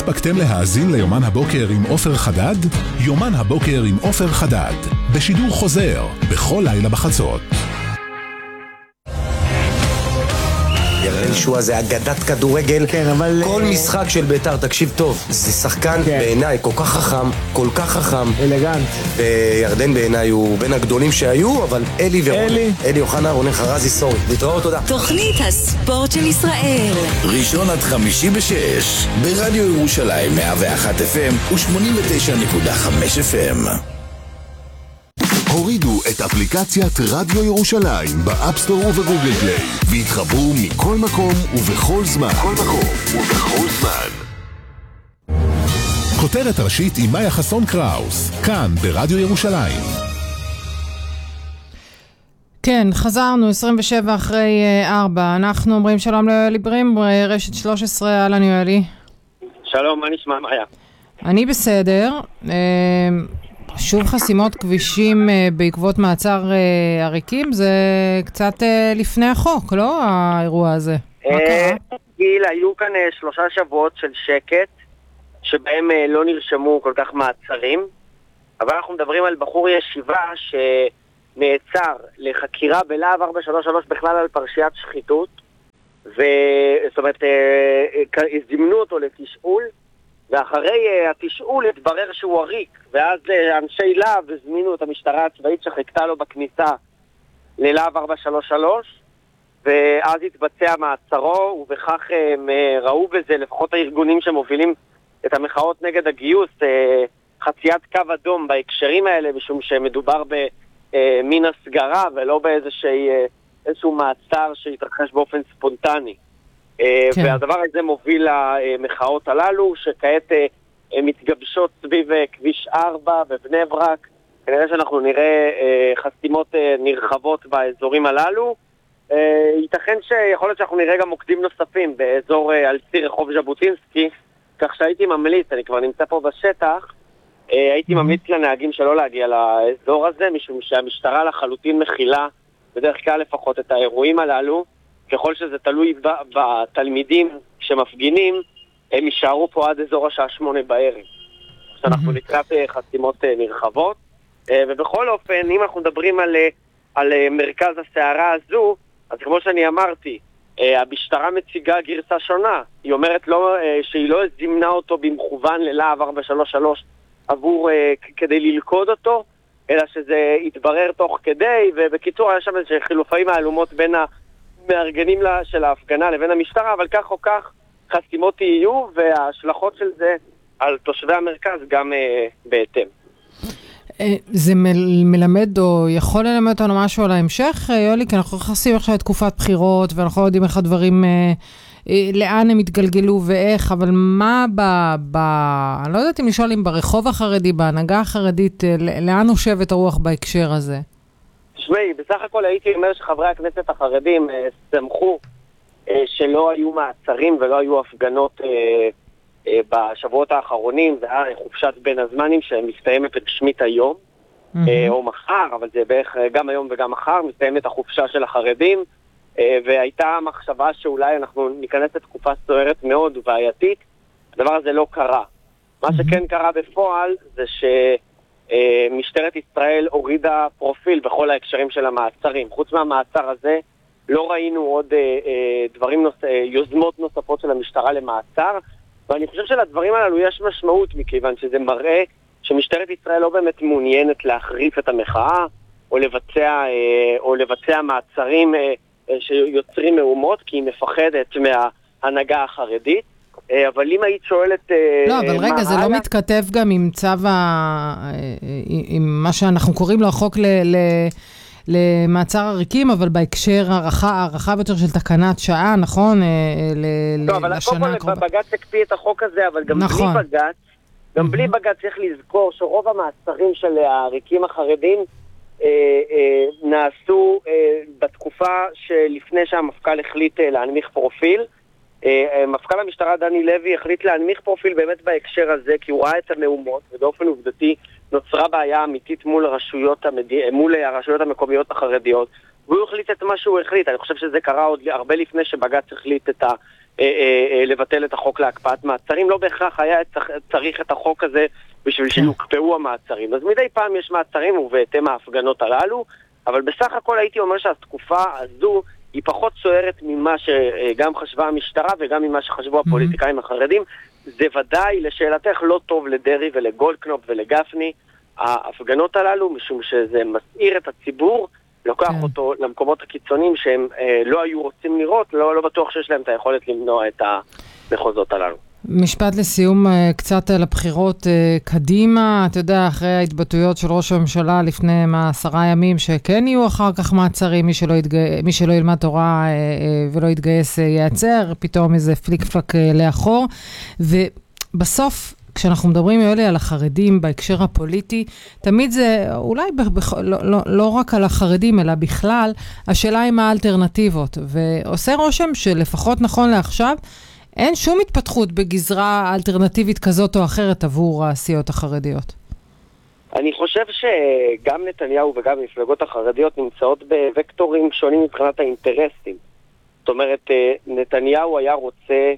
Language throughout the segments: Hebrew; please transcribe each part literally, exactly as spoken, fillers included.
הספקתם להאזין ליומן הבוקר עם עופר חדד? יומן הבוקר עם עופר חדד, בשידור חוזר, בכל לילה בחצות. ירדן שועה זה אגדת כדורגל, כן, אבל... כל משחק של בית"ר, תקשיב טוב, זה שחקן כן. בעיניי כל כך חכם, כל כך חכם, אלגנט. וירדן בעיניי הוא בין הגדולים שהיו, אבל אלי ורון, אלי, אלי אוחנה, רונן חרזי, סורי, להתראות, תודה. תוכנית הספורט של ישראל, ראשון עד חמישי בשש, ברדיו ירושלים מאה ואחת אף אם ו-שמונים ותשע נקודה חמש אף אם. הורידו את אפליקציית רדיו ירושלים באפסטור ובגוגל פליי והתחברו מכל מקום ובכל זמן. כל מקום ובכל זמן. כותרת ראשית עם מאיה חסון קראוס, כאן ברדיו ירושלים. כן, חזרנו עשרים ושבע אחרי ארבע. אנחנו אומרים שלום ליואלי ברים, רשת שלוש עשרה, אהלן יואלי. שלום, מה נשמע מאיה? אני בסדר. שוב חסימות כבישים בעקבות מעצר עריקים, זה קצת לפני החוק, לא האירוע הזה? מה קרה? גיל, היו כאן שלושה שבועות של שקט, שבהם לא נרשמו כל כך מעצרים, אבל אנחנו מדברים על בחור ישיבה שנעצר לחקירה בלהב ארבע שלוש שלוש בכלל על פרשיית שחיתות, וזאת אומרת, הזימנו אותו לתשאול, ואחרי uh, התשאול התברר שהוא עריק, ואז uh, אנשי להב הזמינו את המשטרה הצבאית שחיכתה לו בכניסה ללהב ארבע שלוש שלוש, ואז התבצע מעצרו, ובכך uh, הם uh, ראו בזה, לפחות הארגונים שמובילים את המחאות נגד הגיוס, uh, חציית קו אדום בהקשרים האלה, משום שמדובר במין uh, הסגרה ולא באיזשהו uh, מעצר שהתרחש באופן ספונטני. כן. והדבר הזה מוביל למחאות הללו, שכעת מתגבשות סביב כביש ארבע בבני ברק. כנראה שאנחנו נראה חסימות נרחבות באזורים הללו. ייתכן שיכול להיות שאנחנו נראה גם מוקדים נוספים באזור על ציר רחוב ז'בוטינסקי, כך שהייתי ממליץ, אני כבר נמצא פה בשטח, הייתי ממליץ לנהגים שלא להגיע לאזור הזה, משום שהמשטרה לחלוטין מכילה, בדרך כלל לפחות את האירועים הללו, ככל שזה תלוי בתלמידים שמפגינים, הם יישארו פה עד אזור השעה שמונה בערב. אנחנו לקראת חסימות נרחבות. ובכל אופן, אם אנחנו מדברים על, על מרכז הסערה הזו, אז כמו שאני אמרתי, המשטרה מציגה גרסה שונה. היא אומרת לא, שהיא לא זימנה אותו במכוון ללהב ארבע שלוש שלוש עבור, כדי ללכוד אותו, אלא שזה יתברר תוך כדי, ובקיצור היה שם איזה חילופי מהלומות בין ה... מארגנים לה, של ההפגנה לבין המשטרה, אבל כך או כך חסימות יהיו, וההשלכות של זה על תושבי המרכז גם אה, בהתאם. אה, זה מל, מלמד או יכול ללמד אותנו משהו על ההמשך, יולי? כי אנחנו חסים עכשיו תקופת בחירות, ואנחנו לא יודעים איך הדברים, אה, אה, לאן הם התגלגלו ואיך, אבל מה ב... ב אני לא יודעת אם לשאול אם ברחוב החרדי, בהנהגה החרדית, אה, לאן נושבת הרוח בהקשר הזה? תשמעי, בסך הכל הייתי אומר שחברי הכנסת החרדים אה, שמחו אה, שלא היו מעצרים ולא היו הפגנות אה, אה, בשבועות האחרונים, זה היה חופשת בין הזמנים שמסתיימת רשמית היום, mm-hmm. אה, או מחר, אבל זה בערך גם היום וגם מחר, מסתיימת החופשה של החרדים, אה, והייתה מחשבה שאולי אנחנו ניכנס לתקופה סוערת מאוד ובעייתית, הדבר הזה לא קרה. מה שכן קרה בפועל זה ש... משטרת ישראל הורידה פרופיל בכל ההקשרים של המעצרים. חוץ מהמעצר הזה לא ראינו עוד דברים נוס... יוזמות נוספות של המשטרה למעצר, ואני חושב שלדברים הללו יש משמעות, מכיוון שזה מראה שמשטרת ישראל לא באמת מעוניינת להחריף את המחאה או לבצע, או לבצע מעצרים שיוצרים מהומות, כי היא מפחדת מההנהגה החרדית. אבל אם היית שואלת... לא, אבל רגע, זה לא מתכתב גם עם צו ה... עם מה שאנחנו קוראים לו החוק למעצר עריקים, אבל בהקשר הרחב יותר של תקנת שעה, נכון? לא, אבל בג"ץ הקפיא את החוק הזה, אבל גם בלי בג"ץ, גם בלי בג"ץ צריך לזכור שרוב המעצרים של העריקים החרדים נעשו בתקופה שלפני שהמפכ"ל החליט להנמיך פרופיל, מפכ"ל המשטרה דני לוי החליט להנמיך פרופיל באמת בהקשר הזה, כי הוא ראה את המהומות, ובאופן עובדתי נוצרה בעיה אמיתית מול הרשויות, המד... מול הרשויות המקומיות החרדיות, והוא החליט את מה שהוא החליט. אני חושב שזה קרה עוד הרבה לפני שבג"ץ החליט את אה, אה, לבטל את החוק להקפאת מעצרים. לא בהכרח היה צריך את החוק הזה בשביל שיוקפאו המעצרים. אז מדי פעם יש מעצרים ובהתאם ההפגנות הללו, אבל בסך הכל הייתי אומר שהתקופה הזו היא פחות סוערת ממה שגם חשבה המשטרה וגם ממה שחשבו הפוליטיקאים החרדים. זה ודאי, לשאלתך, לא טוב לדרי ולגולדקנופ ולגפני, ההפגנות הללו, משום שזה מסעיר את הציבור, לוקח כן. אותו למקומות הקיצוניים שהם אה, לא היו רוצים לראות, לא, לא בטוח שיש להם את היכולת למנוע את המחוזות הללו. משפט לסיום קצת על הבחירות קדימה, אתה יודע, אחרי ההתבטאויות של ראש הממשלה לפני מה עשרה ימים, שכן יהיו אחר כך מעצרים, מי שלא, יתגי... מי שלא ילמד תורה ולא יתגייס ייעצר, פתאום איזה פליק פלק לאחור, ובסוף, כשאנחנו מדברים יולי על החרדים בהקשר הפוליטי, תמיד זה אולי בכ... לא, לא, לא רק על החרדים, אלא בכלל, השאלה היא מה האלטרנטיבות, ועושה רושם שלפחות נכון לעכשיו, אין שום התפתחות בגזרה אלטרנטיבית כזאת או אחרת עבור הסיעות החרדיות. אני חושב שגם נתניהו וגם מפלגות החרדיות נמצאות בווקטורים שונים מבחינת האינטרסים. זאת אומרת, נתניהו היה רוצה,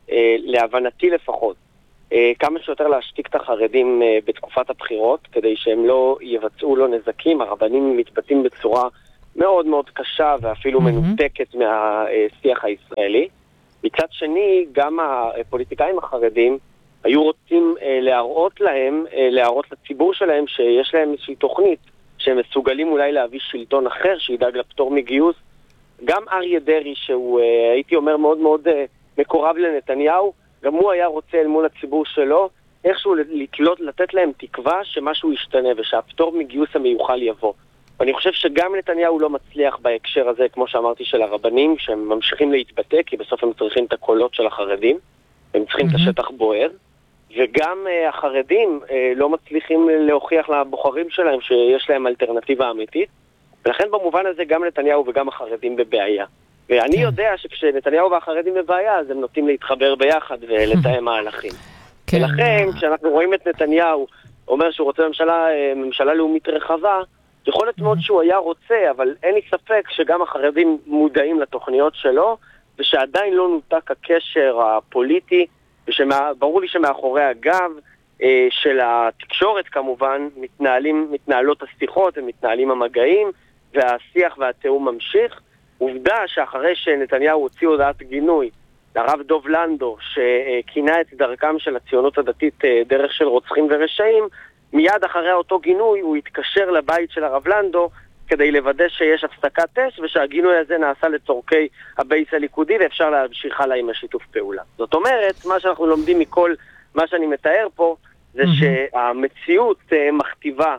להבנתי לפחות, כמה שיותר להשתיק את החרדים בתקופת הבחירות, כדי שהם לא יבצעו לו נזקים. הרבנים מתבטאים בצורה מאוד מאוד קשה ואפילו מנותקת מהשיח הישראלי. מצד שני, גם הפוליטיקאים החרדים היו רוצים אה, להראות להם, אה, להראות לציבור שלהם שיש להם איזושהי תוכנית, שהם מסוגלים אולי להביא שלטון אחר שידאג לפטור מגיוס. גם אריה דרי, שהוא אה, הייתי אומר מאוד מאוד אה, מקורב לנתניהו, גם הוא היה רוצה אל מול הציבור שלו, איכשהו לתלות, לתת להם תקווה שמשהו ישתנה ושהפטור מגיוס המיוחל יבוא. ואני חושב שגם נתניהו לא מצליח בהקשר הזה, כמו שאמרתי, של הרבנים, שהם ממשיכים להתבטא, כי בסוף הם צריכים את הקולות של החרדים, הם צריכים mm-hmm. את השטח בוער, וגם uh, החרדים uh, לא מצליחים להוכיח לבוחרים שלהם שיש להם אלטרנטיבה אמיתית, ולכן במובן הזה גם נתניהו וגם החרדים בבעיה. ואני כן. יודע שכשנתניהו והחרדים בבעיה, אז הם נוטים להתחבר ביחד ולתאם מהלכים. כן. ולכן, כשאנחנו רואים את נתניהו אומר שהוא רוצה ממשלה, ממשלה לאומית רחבה, יכול להיות מאוד שהוא היה רוצה, אבל אין לי ספק שגם החרדים מודעים לתוכניות שלו, ושעדיין לא נותק הקשר הפוליטי, וברור לי שמאחורי הגב של התקשורת כמובן, מתנהלים, מתנהלות השיחות ומתנהלים המגעים, והשיח והתיאום ממשיך. עובדה שאחרי שנתניהו הוציא הודעת גינוי לרב דוב לנדו, שכינה את דרכם של הציונות הדתית דרך של רוצחים ורשעים, מיד אחרי אותו גינוי הוא התקשר לבית של הרב לנדו כדי לוודא שיש הפסקת אש, ושהגינוי הזה נעשה לצורכי הבייס הליכודי ואפשר להמשיך הלאה עם השיתוף פעולה. זאת אומרת, מה שאנחנו לומדים מכל מה שאני מתאר פה, זה שהמציאות מכתיבה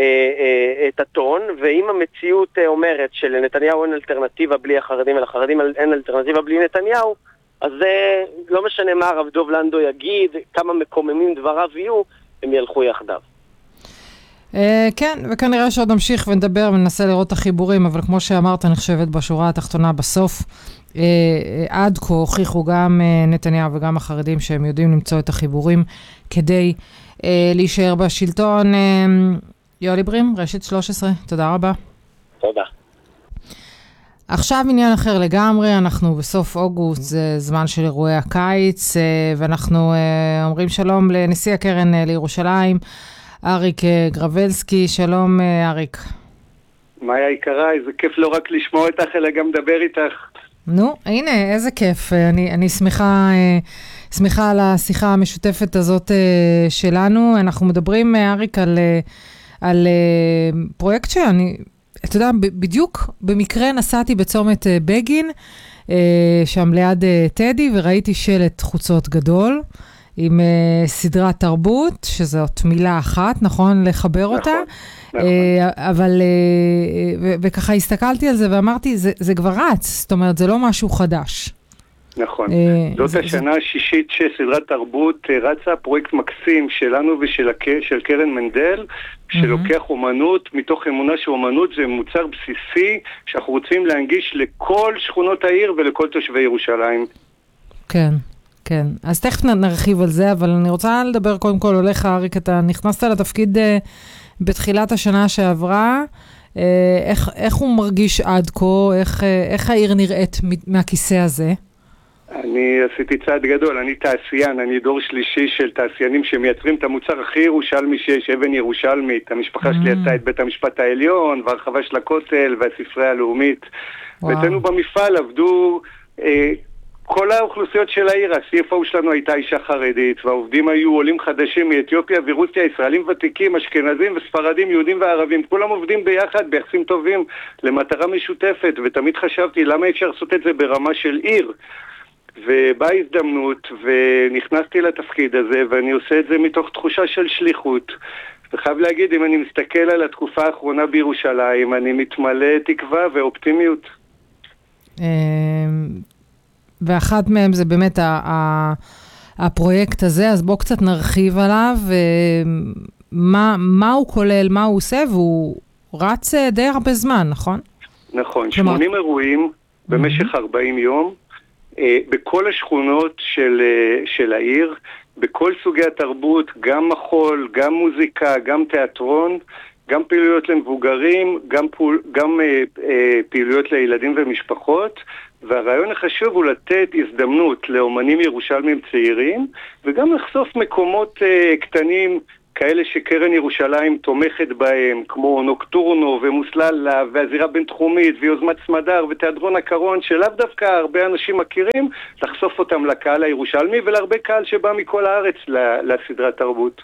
את הטון, ואם המציאות אומרת שלנתניהו אין אלטרנטיבה בלי החרדים, ולחרדים אין אלטרנטיבה בלי נתניהו, אז זה לא משנה מה הרב דוב לנדו יגיד, כמה מקוממים דבריו יהיו, הם ילכו יחדיו. כן, וכנראה שעוד נמשיך ונדבר וננסה לראות את החיבורים, אבל כמו שאמרת, אני חושבת בשורה התחתונה בסוף, עד כה הוכיחו גם נתניהו וגם החרדים שהם יודעים למצוא את החיבורים כדי להישאר בשלטון. יולי ברים, רשת שלוש עשרה, תודה רבה. תודה. עכשיו עניין אחר לגמרי, אנחנו בסוף אוגוסט, זה זמן של אירועי הקיץ, ואנחנו אומרים שלום לנשיא הקרן לירושלים, אריק גרבלסקי. שלום אריק. מאיה יקרה, איזה כיף לא רק לשמוע אותך, אלא גם לדבר איתך. נו, הנה, איזה כיף. אני, אני שמחה, שמחה על השיחה המשותפת הזאת שלנו. אנחנו מדברים, אריק, על, על פרויקט שאני, אתה יודע, בדיוק במקרה נסעתי בצומת בגין, שם ליד טדי, וראיתי שלט חוצות גדול, עם uh, סדרת תרבות, שזאת מילה אחת, נכון? לחבר נכון, אותה. נכון. Uh, אבל, uh, ו- וככה הסתכלתי על זה ואמרתי, זה, זה כבר רץ, זאת אומרת, זה לא משהו חדש. נכון. Uh, זאת זה, השנה זה... השישית שסדרת תרבות uh, רצה, פרויקט מקסים שלנו ושל הק... של קרן מנדל, שלוקח mm-hmm. אומנות, מתוך אמונה שאומנות זה מוצר בסיסי, שאנחנו רוצים להנגיש לכל שכונות העיר ולכל תושבי ירושלים. כן. כן, אז תכף נרחיב על זה, אבל אני רוצה לדבר קודם כל עליך, אריק, אתה נכנסת לתפקיד uh, בתחילת השנה שעברה, uh, איך, איך הוא מרגיש עד כה, איך, uh, איך העיר נראית מהכיסא הזה? אני עשיתי צעד גדול, אני תעשיין, אני דור שלישי של תעשיינים שמייצרים את המוצר הכי ירושלמי שיש, אבן ירושלמית. המשפחה שלי יצאה את בית המשפט העליון, והרחבה של הכותל, והספרייה הלאומית. ואצלנו במפעל עבדו אה, כל האוכלוסיות של העיר. ה-סי אף או שלנו הייתה אישה חרדית, והעובדים היו עולים חדשים מאתיופיה ורוסיה, ישראלים ותיקים, אשכנזים וספרדים, יהודים וערבים. כולם עובדים ביחד, ביחסים טובים, למטרה משותפת, ותמיד חשבתי למה אפשר לעשות את זה ברמה של עיר. ובאה הזדמנות, ונכנסתי לתפקיד הזה, ואני עושה את זה מתוך תחושה של שליחות. וחייב להגיד, אם אני מסתכל על התקופה האחרונה בירושלים, אני מתמלא תקווה ואופטימיות. ואחת מהם זה באמת הפרויקט הזה, אז בואו קצת נרחיב עליו, מה הוא כולל, מה הוא עושה, והוא רץ די הרבה זמן, נכון? נכון, שמונים אירועים במשך ארבעים יום, בכל השכונות של, של העיר, בכל סוגי התרבות, גם מחול, גם מוזיקה, גם תיאטרון, גם פעילויות למבוגרים, גם, פול, גם אה, אה, פעילויות לילדים ומשפחות, והרעיון החשוב הוא לתת הזדמנות לאומנים ירושלמים צעירים, וגם לחשוף מקומות אה, קטנים, כאלה שקרן ירושלים תומכת בהם, כמו נוקטורנו ומוסללה והזירה בינתחומית ויוזמת סמדר ותיאטרון הקרון, שלאו דווקא הרבה אנשים מכירים, לחשוף אותם לקהל הירושלמי ולהרבה קהל שבא מכל הארץ לסדרת תרבות.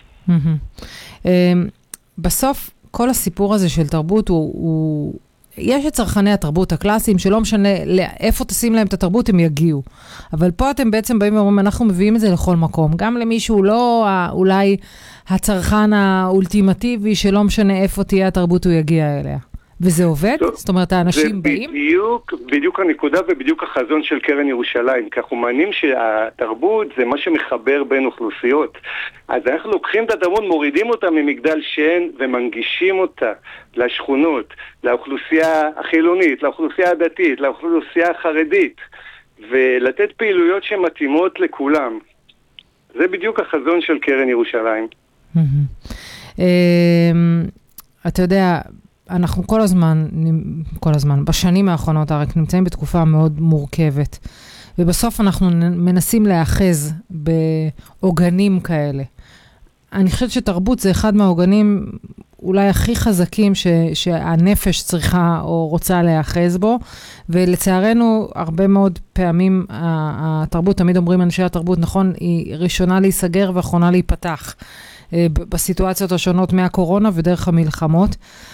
בסוף כל הסיפור הזה של תרבות הוא... יש את צרכני התרבות הקלאסיים, שלא משנה איפה תשים להם את התרבות, הם יגיעו. אבל פה אתם בעצם באים ואומרים, אנחנו מביאים את זה לכל מקום. גם למישהו לא אולי הצרכן האולטימטיבי, שלא משנה איפה תהיה התרבות, הוא יגיע אליה. וזה עובד? זאת אומרת, האנשים באים? זה בדיוק, בדיוק הנקודה ובדיוק החזון של קרן ירושלים. כי אנחנו מאמינים שהתרבות זה מה שמחבר בין אוכלוסיות. אז אנחנו לוקחים את התרבות, מורידים אותה ממגדל שן ומנגישים אותה לשכונות, לאוכלוסייה החילונית, לאוכלוסייה הדתית, לאוכלוסייה החרדית, ולתת פעילויות שמתאימות לכולם. זה בדיוק החזון של קרן ירושלים. אתה יודע... אנחנו כל הזמן, כל הזמן, בשנים האחרונות, הרי נמצאים בתקופה מאוד מורכבת, ובסוף אנחנו מנסים להאחז בעוגנים כאלה. אני חושבת שתרבות זה אחד מהעוגנים אולי הכי חזקים ש, שהנפש צריכה או רוצה להאחז בו, ולצערנו הרבה מאוד פעמים התרבות, תמיד אומרים אנשי התרבות, נכון, היא ראשונה להיסגר ואחרונה להיפתח, בסיטואציות השונות מהקורונה ודרך המלחמות.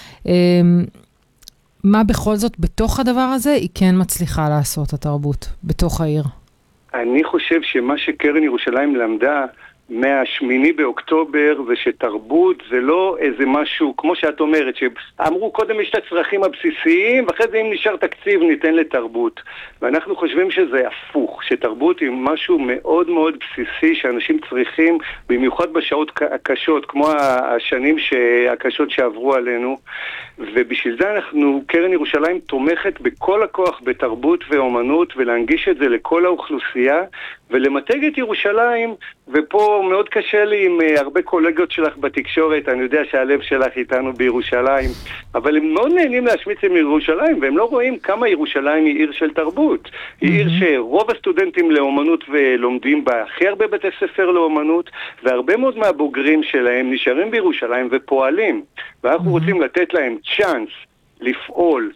מה בכל זאת בתוך הדבר הזה היא כן מצליחה לעשות התרבות בתוך העיר? אני חושב שמה שקרן ירושלים למדה מהשמיני באוקטובר זה שתרבות זה לא איזה משהו, כמו שאת אומרת, שאמרו קודם יש את הצרכים הבסיסיים ואחרי זה אם נשאר תקציב ניתן לתרבות, ואנחנו חושבים שזה הפוך, שתרבות היא משהו מאוד מאוד בסיסי שאנשים צריכים, במיוחד בשעות הקשות כמו השנים הקשות שעברו עלינו, ובשביל זה אנחנו, קרן ירושלים תומכת בכל הכוח בתרבות ואומנות ולהנגיש את זה לכל האוכלוסייה ולמתג את ירושלים. ופה מאוד קשה לי עם uh, הרבה קולגות שלך בתקשורת, אני יודע שהלב שלך איתנו בירושלים, אבל הם מאוד נהנים להשמיץ עם ירושלים, והם לא רואים כמה ירושלים היא עיר של תרבות. היא עיר שרוב הסטודנטים לאומנות ולומדים בה הכי הרבה בתי ספר לאומנות, והרבה מאוד מהבוגרים שלהם נשארים בירושלים ופועלים, ואנחנו רוצים לתת להם צ'אנס לפעול,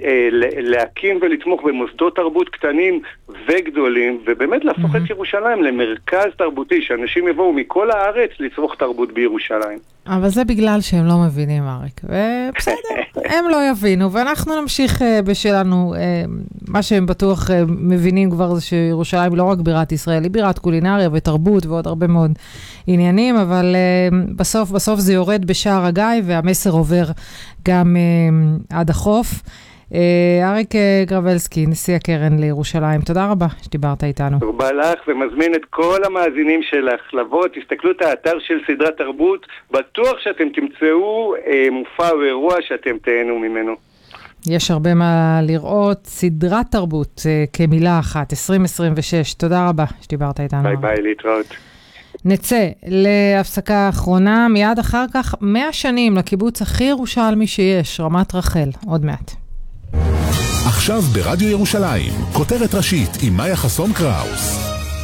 להקים ולתמוך במוסדות תרבות קטנים וגדולים, ובאמת להפוך את ירושלים למרכז תרבותי, שאנשים יבואו מכל הארץ לצרוך תרבות בירושלים. אבל זה בגלל שהם לא מבינים, אריק. ובסדר, הם לא יבינו, ואנחנו נמשיך בשלנו. מה שהם בטוח מבינים כבר זה שירושלים לא רק בירת ישראל, היא בירת קולינריה ותרבות ועוד הרבה מאוד עניינים, אבל בסוף, בסוף זה יורד בשער הגיא, והמסר עובר גם עד החוף. אריק גרבלסקי, נשיא הקרן לירושלים, תודה רבה שדיברת איתנו. תודה לך, ומזמין את כל המאזינים שלך לבוא, תסתכלו את האתר של סדרת תרבות, בטוח שאתם תמצאו מופע או אירוע שאתם תהנו ממנו. יש הרבה מה לראות, סדרת תרבות כמילה אחת, עשרים עשרים ושש, תודה רבה שדיברת איתנו. ביי ביי, להתראות. נצא להפסקה האחרונה, מיד אחר כך מאה שנים לקיבוץ הכי ירושלמי שיש, רמת רחל, עוד מעט. עכשיו ברדיו ירושלים, כותרת ראשית עם מאיה חסון קראוס.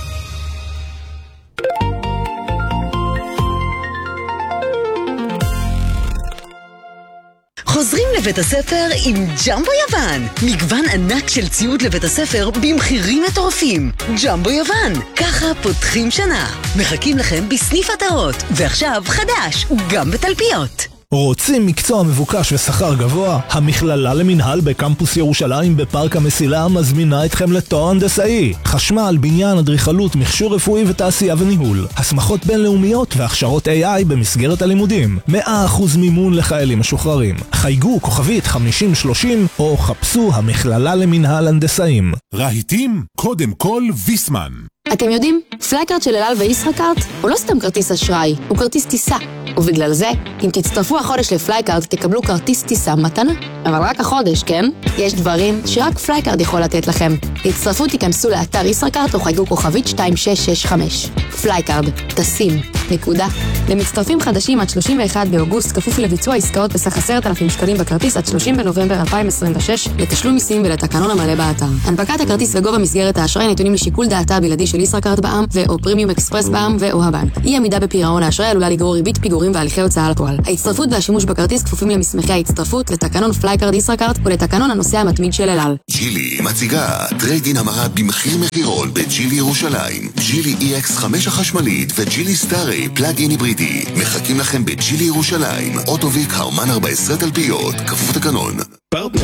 חוזרים לבית הספר עם ג'מבו יוון. מגוון ענק של ציוד לבית הספר במחירים מטורפים. ג'מבו יוון, ככה פותחים שנה. מחכים לכם בסניף התאות. ועכשיו חדש, גם בתלפיות. רוצים מקצוע מבוקש ושכר גבוה? המכללה למנהל בקמפוס ירושלים בפארק המסילה מזמינה אתכם לתואר הנדסאי, חשמל, בניין, אדריכלות, מכשור רפואי ותעשייה וניהול, הסמכות בינלאומיות והכשרות איי איי במסגרת הלימודים, מאה אחוז מימון לחיילים משוחררים. חייגו כוכבית חמישים שלושים או חפשו המכללה למנהל הנדסאים. רהיטים, קודם כל ויסמן. אתם יודעים, פלייקארט של אל על וישראכרט הוא לא סתם כרטיס אשראי, הוא כרטיס טיסה. ובגלל זה, אם תצטרפו החודש לפלייקארט, תקבלו כרטיס טיסה מתנה. אבל רק החודש, כן? יש דברים שרק פלייקארט יכול לתת לכם. להצטרפו תיכנסו לאתר ישראכרט או חייגו כוכבית שתיים שש שש חמש. פלייקארט, טסים, נקודה. למצטרפים חדשים עד שלושים ואחד באוגוסט, כפוף לביצוע עסקאות בסך עשרת אלפים שקלים בכרטיס עד שלושים בנובמבר אלפיים עשרים ושש, לתשלום מיסים ולתקנון המלא באתר. הנפקת הכרטיס וגובה מסגרת האשראי נתונים לשיקול דעתה הבלעדי של ישראכרט בע"מ ו/או פרימיום אקספרס בע"מ ו/או הבנק. אי עמידה בפירעון האשראי עלולה לגרור ריבית פיגורים והליכי הוצאה לפועל. ההצטרפות והשימוש בכרטיס כפופים למסמכי ההצטרפות, לתקנון פלייקארט ישראכרט ולתקנון הנוסע המתמיד של אל על. ג'ילי מציגה טרייד-אין המרה במחיר מחירון בג'ילי ירושלים. ג'ילי אי אקס חמש החשמלית וג'ילי סטארי פלאג-אין היברידי מחכים לכם בג'ילי ירושלים. אוטוביק הרמן ארבע עשרה תלפיות, כפוף תקנון. פרטנר